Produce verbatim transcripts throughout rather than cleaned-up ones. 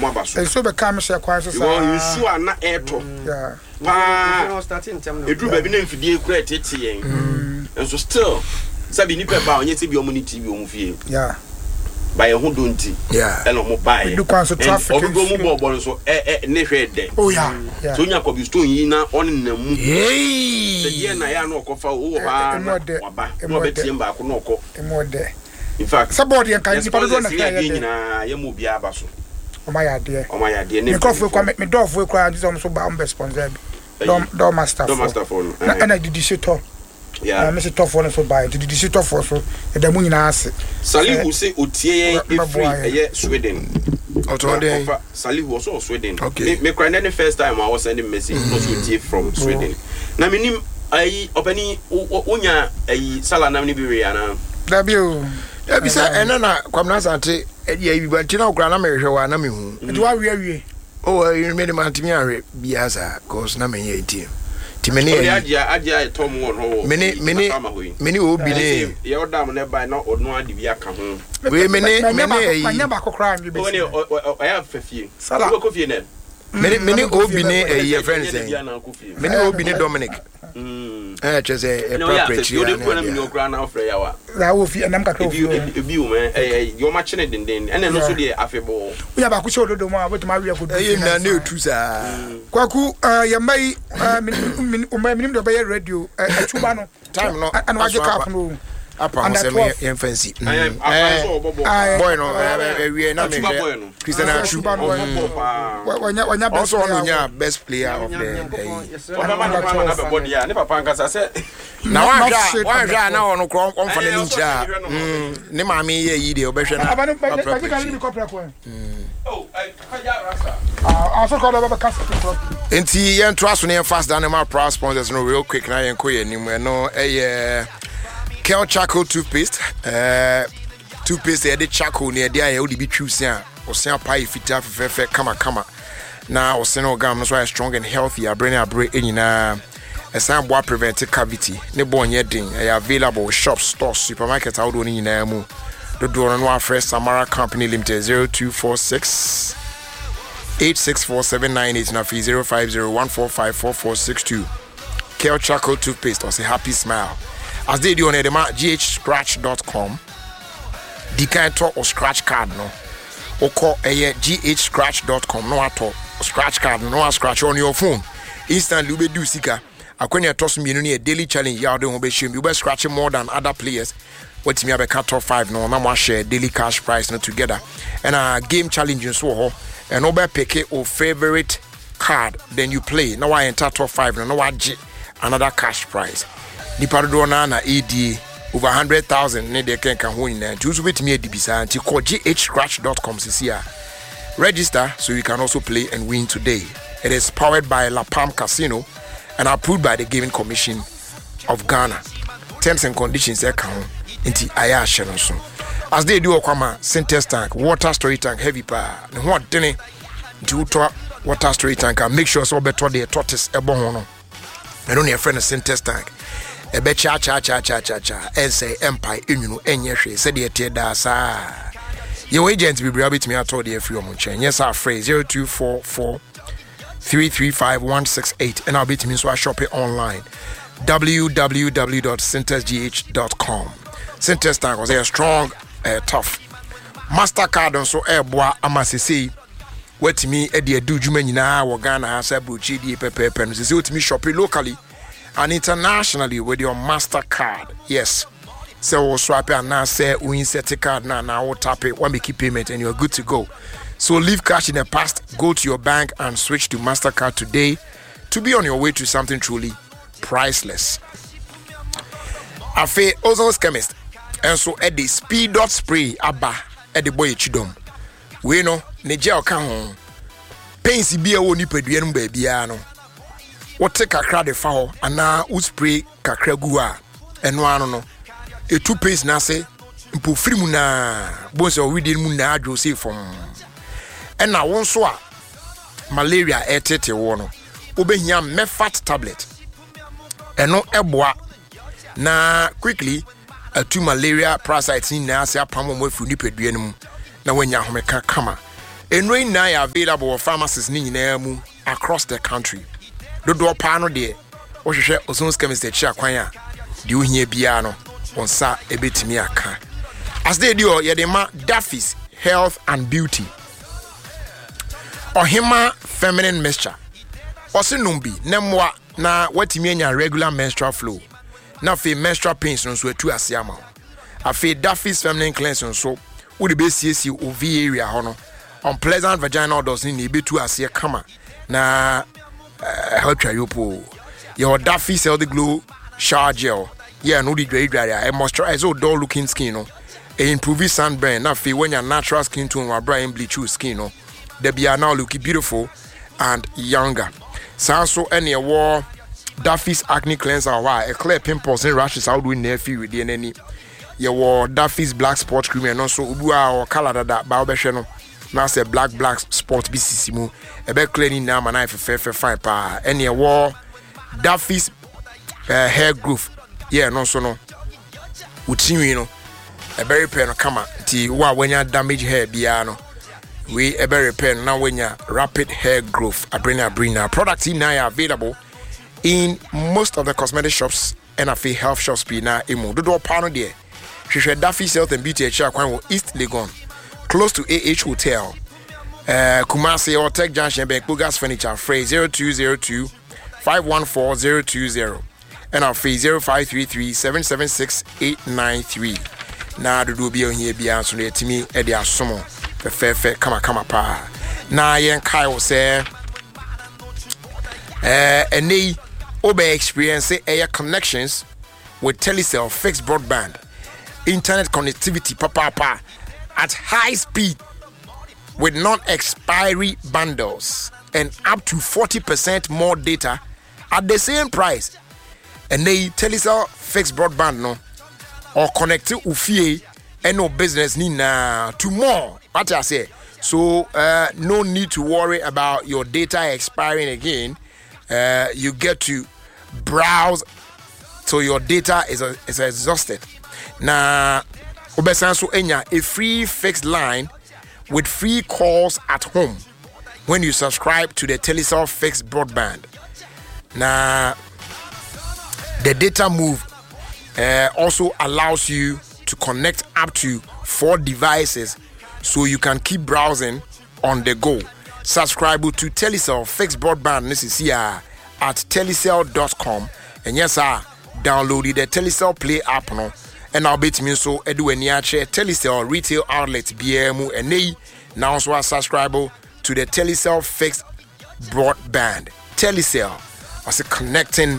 mo abaso e so be ka me hye kwan so sa you su ana eto yeah pa edru ba bi na mfidie kura tete yen enso still sabi ni pe ba onye se bi omo ni T V omo fie yeah by a hundunti yeah elo mo buy do kwan so traffic obigo mo bo bo so eh eh ne hwe de oh yeah so nya ko bi stone yi na on na mu hey se die na ya na okofa wo ba wa ba no be tie mba ko no ko e mo de in fact sabodi en kan ni pa do na ka ya de na ya mu bia ba so o ma ya de o ma ya de ne me kofu kwa me do fu kwa ndi so ba am sponsor do do master do master phone na na didi shito yeah me se to for so buy didi shito for so e da mu nyina ase Salihu say otie e free e Sweden Auto dey Salihu also Sweden me me cry the first time I was sending message was otie from Sweden na me nim ai opani unya ai sala na me bi we ana da bi o da bi say ena na kwamna sante e dia bi banti na okra na me hwe wa na me hu e wa wi awie oh you me man timi are biasa cause na me ye tie timene adia adia tom won ho mene mene mene obi ne ye odam ne bai na odno ade bi aka ho we mene mene yi manya ba kokra mi be o ne o ya fafie ko ko fie ne mene mene obi ne e ye friend say mene obi ne Dominic mm eh chese e property ya ne ko na mi okra na ofre ya wa la wo fi enam kakra ofi ebi o me eh yo ma chene denden ene no so de afebo unya ba ku se ododo mo aboto ma wi ko do eh na ne otu sa kwaku ya mai min o mai min do be radio atuba no time no and wa je cap no apa se me en fancy eh boy no we na me Christian Achu wanya wanya best also no nya best player of the ne papa nkasa se na wa ja wa ja na ono kro on fa na nchira ne ma me ye yi de obehwe na aba ne ba ka ni kopra ko oh faja rasa ah so ko da ba kasa ko enti yen to aso ne fast down ma pro sponsors no real quick na yen ko ye nim no eh Kel Charcoal toothpaste uh toothpaste e de charcoal ne de aye odi bi twusi a osia pai fita fefefe kama kama na osene organ no so are strong and healthy abre ne abre enyina esan boa prevent cavity ne bo nye den e available shops stores supermarket audo ni nyina mu do do no afre Samara Company Limited zero two four six eight six four seven nine eight na fi zero five zero one four five four four six two Kel Charcoal toothpaste or say happy smile as they do on the g h scratch dot com the kind or scratch card no or call a g h scratch dot com no at all scratch card no scratch on your phone instantly you be do sika akwenya toss me no daily challenge ya do be shame you be scratching more than other players what me be top five no na mo share daily cash prize no together and a game challenge so ho and no be pick your favorite card then you play now I enter top five no no another cash prize di pardo na na E D A over one hundred thousand ne de ken kan ho nyina nti usu betimi edibisa nti call g h scratch dot com cca register so you can also play and win today. It is powered by La Palm Casino and approved by the Gaming Commission of Ghana. Terms and conditions e kan nti aya ahye no so as they do okwama Sintex tank water storage tank heavy pa ne ho dene nti uto water storage tank make sure so beto the tortoise ebo ho no I don't need a friend of Sintex tank ebe cha cha cha cha cha cha say empire enunu enye hwe se de tie da sa your agent be bring bit me at all the free on chain yes our phrase zero two four four three three five one six eight and I'll bit me so I shop it online w w w dot sintex g h dot com. Sintex tank was a strong uh, tough Mastercard on so airboa amasisi wetimi e de adu djuma nyina wo Ghana ha sa buchi di pepepe no se wetimi shop locally and internationally with your Mastercard. Yes. So swap and now say we insert a card now now tap it one make payment and you're good to go. So leave cash in the past, go to your bank and switch to Mastercard today to be on your way to something truly priceless. Afe Ozon's Chemist and so at the speed dot spray abba at the boy chidom. We know ne gel kan ho. Painsi bia wo ni padua no ba bia no. What take kakra de fa ho ana u spray kakra gu a eno ano no e two paste na se mpo firi mu na bonse o widi mu na adwo se fom e na won so a malaria etete wo no obehia mefat tablet eno eboa na quickly atu malaria parasites ni na se apam mo afu ni padua no mu na wanya homeka kama enroin na available for pharmacies ni nyinaa mu across the country. Dodo pa no de wo hwehwe Ozon's chemist echi akwan a de ohia bia no onsa ebetimi aka. As they do ye de ma Daffy's Health and Beauty. Ohima feminine mixture. Osinumbi nemwa na watimi anya regular menstrual flow. Na fe menstrual pains no so atu ase ama. Afi Daffy's feminine cleansing so wo de be siesi O V area ho no. Unpleasant vaginal odors ni na ebetu ase kama na uh, help you po. Your Daffy's Healthy Glow shower gel. Yeah, no the dry dry. A moisturize old dull looking skin no. A improve sunburn. Na fe when your natural skin tone wa bright bleach your skin no. They be are now looking beautiful and younger. So any war Daffy's acne cleanser wa a clear pimples and rashes out with near feel with the any. Your Daffy's black spot cream and also ubua or color that ba obehwe now say black black spot B C C mu e be cleaning now my knife fair fair fine pa any war Daffy's uh, hair growth yeah no so no utinwi no e be repair no kama ti wa wenya damage hair bia no we e be repair now wenya rapid hair growth abrina abrina products in now available in most of the cosmetic shops and a health shops be na emu dodo pa no there hwehwe Daffy's Health and Beauty echi akwan wo East Legon close to A H Hotel, uh, Kumasi or Tech Junction, Bugas Furniture, Frey zero two zero two, five one four zero two zero, and our Frey zero five three three, seven seven six, eight nine three. Now, the Rubio here be answering to me, Eddie Asumo, the fair fair, come come up. Now, Yan Kyle say, uh, and they obey experience air connections with Telecel fixed broadband, internet connectivity, papa, papa. At high speed with non-expiry bundles and up to forty percent more data at the same price. And they Telecel fixed broadband no or connect to Ufie and no business need na to more. What I say. So uh, no need to worry about your data expiring again. Uh, you get to browse till your data is uh, is exhausted. Now Obesanso enya a free fixed line with free calls at home when you subscribe to the Telecel fixed broadband. Now, the data move uh, also allows you to connect up to four devices so you can keep browsing on the go. Subscribe to Telecel fixed broadband this is here at telecel dot com and yes sir, download the Telecel Play app no. And I'll bet me so edu eniache Telecel retail outlet B M U and they now also subscribe to the Telecel fixed broadband. Telecel as a connecting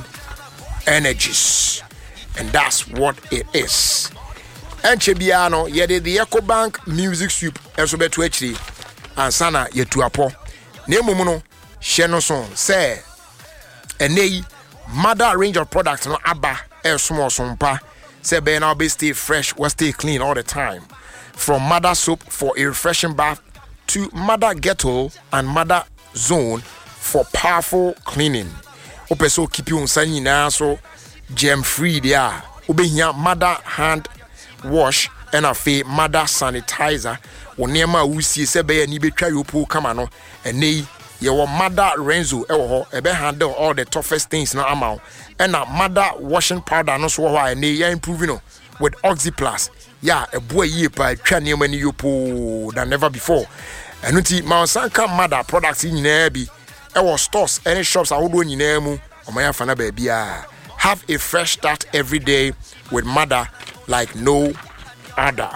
energies, and that's what it is. And Chebiano, yede the EcoBank music soup and so betu actually and sana yetu apo. Nemuno sheno son say and they mother range of products no abba e small sompa. Say be now be stay fresh, we stay clean all the time. From Mother Soap for a refreshing bath to Mother Ghetto and Mother Zone for powerful cleaning. Ope so keep you on sunny now so gem free there. Obe here Mother hand wash and a fe Mother sanitizer. Wonema usi se be ni betwa yo po kama no ene your Mother Renzo ewo ebe handle all the toughest things na amount. And a Mother washing powder no so why and they are improving no, with Oxy Plus. Yeah, a boy ye by twenty many you po than never before. And until Mount Sanka Mother products in Nabi, our stores, any shops are all in Nemu, or my fana baby. Have a fresh start every day with Mother like no other.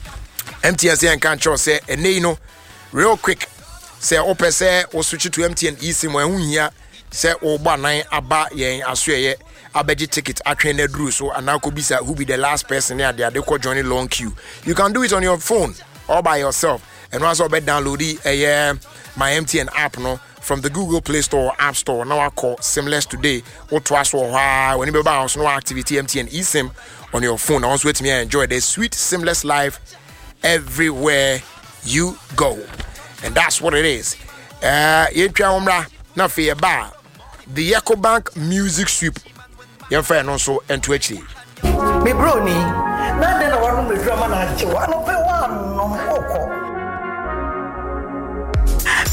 M T N and Control say, and they know real quick. Say, Ope say, or switch to M T N eSIM when here. Say oba nine aba yen asweye abeji ticket atwene dru so anako bisa who be the last person there they call join long queue. You can do it on your phone or by yourself and also be download the uh, my M T N app no from the Google Play Store or App Store. Now I call Seamless today or twice or when you bounce no activity M T N eSIM on your phone. I also with me enjoy the sweet Seamless life everywhere you go. And that's what it is. Uh yeah, na fe ba the EcoBank music sweep your friend also and to actually me brony na de na wanu me drama na achi wa no pe wa no oko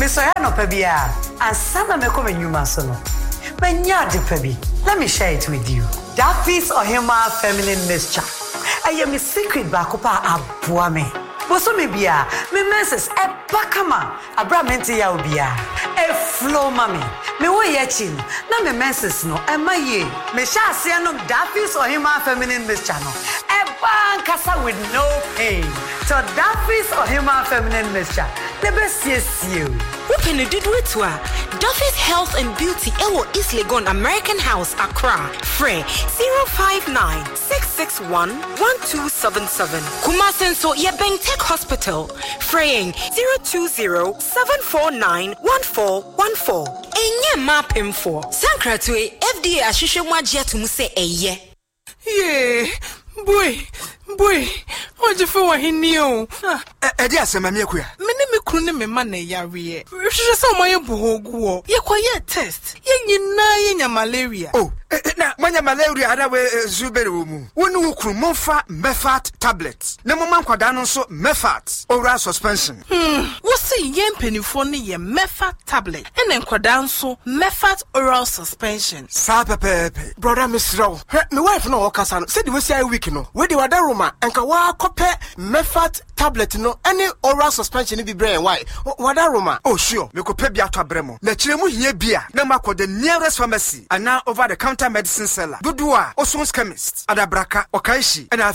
Mister No Pabia, and Sana Mekome Numasono. Menya de Pabi. Let me share it with you. That piece of Hima feminine mixture. I am a secret bakupa abuame. Boso me bia, me menses e bakama. Abramenti ya ubia. E flow mami. Me wo yechin. Na me menses no e maye. Me sha asiano that piece of Hima feminine mixture no. E bankasa with no pain. So that piece of Hima feminine mixture. The best yes you. Who can you do it to her? Duffy's Health and Beauty Ewo East Legon American House Accra. Frey zero five nine six six one one two seven seven. Kumasenso Yebeng Tech Hospital. Freying zero two zero seven four nine one four one four. Enye map info. Sankra to a F D A Ashishe Mwajia to Muse Eye. Yeah, boy, boy, what you feel he knew? Eh, dear, some mammy, many me couldn't me money, Yari. You should saw my boho. Ye quiet test. Ye na ye malaria. Oh, now, when your malaria had away Zuberum, one who crew Mofa Mefat tablets. No man quadano so Mefat, oral suspension. Hmm, what's the yen penny for ye Mefat tablet, and then quadanso Mefat oral suspension. Sapa pepe, brother Miss Row. My wife no Casan said you will say a week no. Where the Wadaruma and Kawa Cope Mefat tablet no any oral suspension in the brain. Why? Wadaruma. Oh, sure, me could pay Biata Bremo. The Chilemu here beer, no mako the nearest pharmacy, and now over the counter medicine seller. Dudua, Oson's chemist, Adabraka, Okaishi, and